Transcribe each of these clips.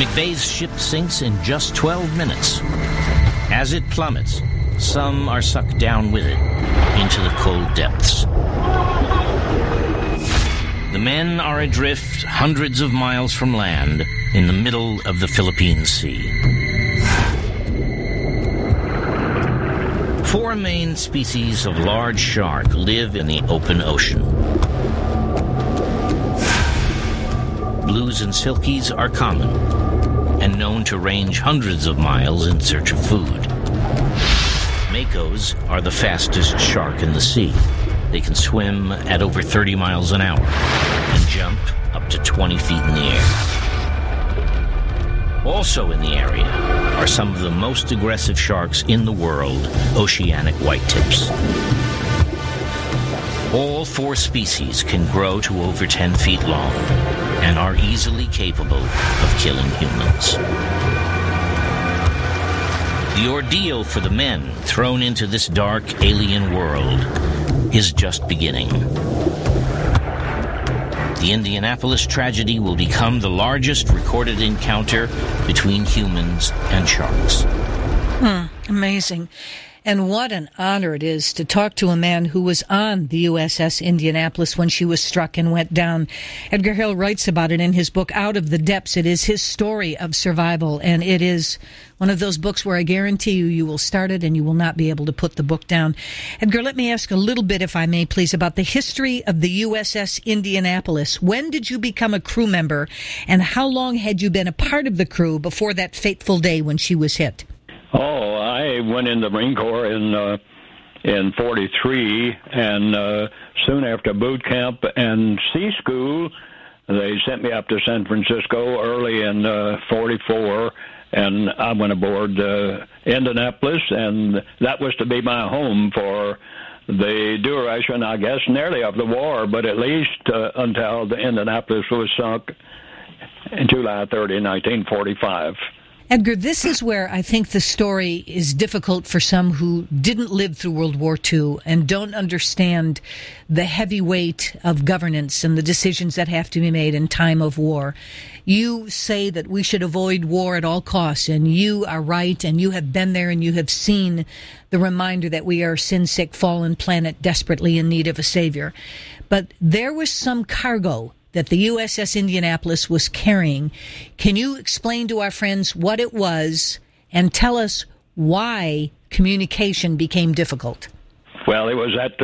McVeigh's ship sinks in just 12 minutes. As it plummets, some are sucked down with it into the cold depths. The men are adrift hundreds of miles from land in the middle of the Philippine Sea. 4 main species of large shark live in the open ocean. Blues and silkies are common and known to range hundreds of miles in search of food. Makos are the fastest shark in the sea. They can swim at over 30 miles an hour and jump up to 20 feet in the air. Also in the area are some of the most aggressive sharks in the world, oceanic whitetips. All 4 species can grow to over 10 feet long and are easily capable of killing humans. The ordeal for the men thrown into this dark alien world is just beginning. The Indianapolis tragedy will become the largest recorded encounter between humans and sharks. Amazing. And what an honor it is to talk to a man who was on the USS Indianapolis when she was struck and went down. Edgar Hill writes about it in his book, Out of the Depths. It is his story of survival, and it is one of those books where I guarantee you will start it and you will not be able to put the book down. Edgar, let me ask a little bit, if I may, please, about the history of the USS Indianapolis. When did you become a crew member, and how long had you been a part of the crew before that fateful day when she was hit? Oh, I went in the Marine Corps in 43, and soon after boot camp and sea school, they sent me up to San Francisco early in 44, and I went aboard Indianapolis, and that was to be my home for the duration, I guess, nearly of the war, but at least until the Indianapolis was sunk in July 30, 1945. Edgar, this is where I think the story is difficult for some who didn't live through World War II and don't understand the heavy weight of governance and the decisions that have to be made in time of war. You say that we should avoid war at all costs, and you are right, and you have been there and you have seen the reminder that we are a sin-sick, fallen planet desperately in need of a savior. But there was some cargo that the USS Indianapolis was carrying. Can you explain to our friends what it was and tell us why communication became difficult? Well, it was at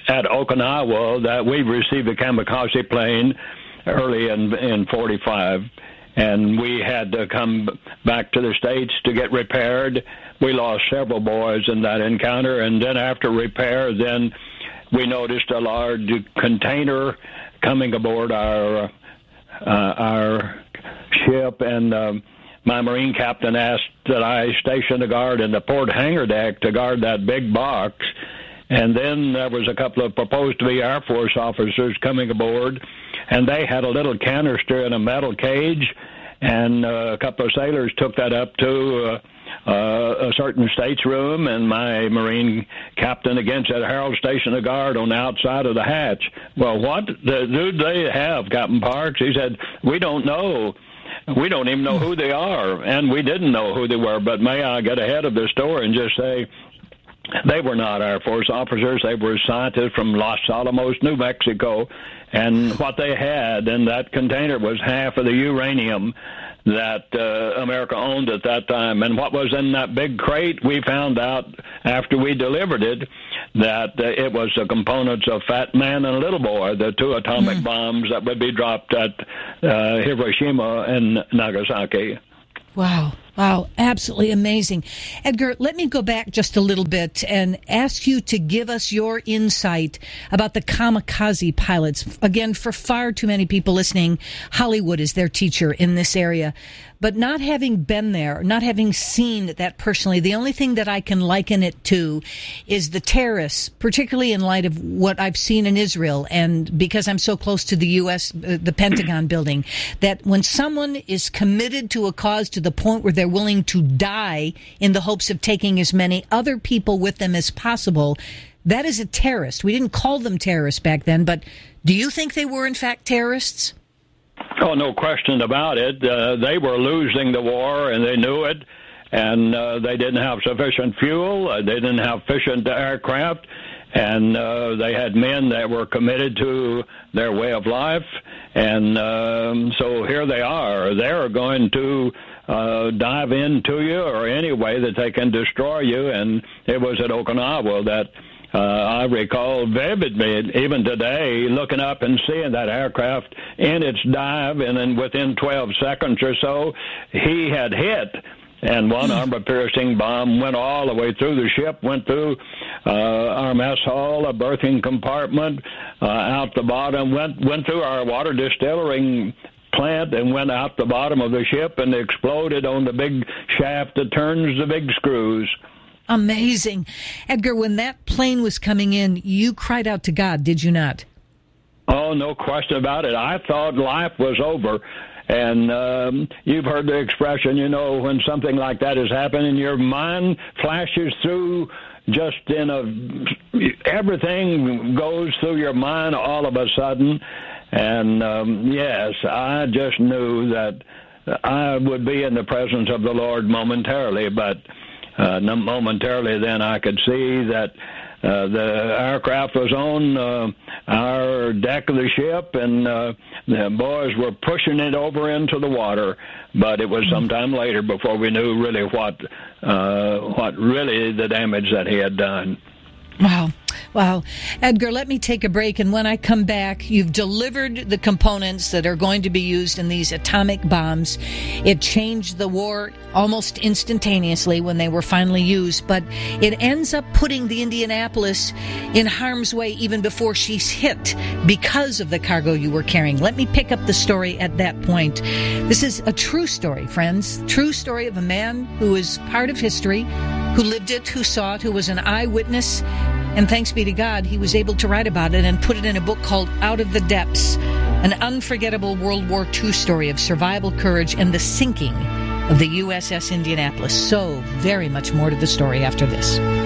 Okinawa that we received a kamikaze plane early in 45, and we had to come back to the States to get repaired. We lost several boys in that encounter, and then after repair, then we noticed a large container coming aboard our ship, and my Marine captain asked that I station a guard in the port hangar deck to guard that big box. And then there was a couple of proposed to be Air Force officers coming aboard, and they had a little canister in a metal cage, and a couple of sailors took that up to a certain stateroom, and my Marine captain again said, Harold, station a guard on the outside of the hatch. Well, what do they have, Captain Parks? He said, we don't know. We don't even know who they are, and we didn't know who they were. But may I get ahead of the story and just say they were not Air Force officers. They were scientists from Los Alamos, New Mexico, and what they had in that container was half of the uranium that America owned at that time. And what was in that big crate, we found out after we delivered it that it was the components of Fat Man and Little Boy, the 2 atomic bombs that would be dropped at Hiroshima and Nagasaki. Wow. Wow, absolutely amazing. Edgar, let me go back just a little bit and ask you to give us your insight about the kamikaze pilots. Again, for far too many people listening, Hollywood is their teacher in this area. But not having been there, not having seen that personally, the only thing that I can liken it to is the terrorists, particularly in light of what I've seen in Israel, and because I'm so close to the U.S., the Pentagon building, that when someone is committed to a cause to the point where they're willing to die in the hopes of taking as many other people with them as possible, that is a terrorist. We didn't call them terrorists back then, but do you think they were in fact terrorists? Oh, no question about it. They were losing the war, and they knew it. And they didn't have sufficient fuel. They didn't have sufficient aircraft. And they had men that were committed to their way of life. And so here they are. They're going to dive into you or any way that they can destroy you. And it was at Okinawa that I recall vividly, even today, looking up and seeing that aircraft in its dive, and then within 12 seconds or so, he had hit. And one armor-piercing bomb went all the way through the ship, went through our mess hall, a berthing compartment, out the bottom, went through our water distilling plant and went out the bottom of the ship and exploded on the big shaft that turns the big screws. Amazing. Edgar, when that plane was coming in, you cried out to God, did you not? Oh, no question about it. I thought life was over. And you've heard the expression, when something like that is happening, your mind flashes through everything goes through your mind all of a sudden. And yes, I just knew that I would be in the presence of the Lord momentarily, but momentarily then I could see that the aircraft was on our deck of the ship, and the boys were pushing it over into the water. But it was sometime later before we knew really what really the damage that he had done. Wow. Edgar, let me take a break, and when I come back, you've delivered the components that are going to be used in these atomic bombs. It changed the war almost instantaneously when they were finally used, but it ends up putting the Indianapolis in harm's way even before she's hit because of the cargo you were carrying. Let me pick up the story at that point. This is a true story, friends. True story of a man who is part of history, who lived it, who saw it, who was an eyewitness. And thanks be to God, he was able to write about it and put it in a book called Out of the Depths, an unforgettable World War II story of survival, courage, and the sinking of the USS Indianapolis. So very much more to the story after this.